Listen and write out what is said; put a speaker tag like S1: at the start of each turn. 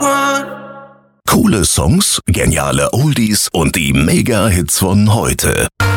S1: Coole Songs, geniale Oldies und die Mega-Hits von heute.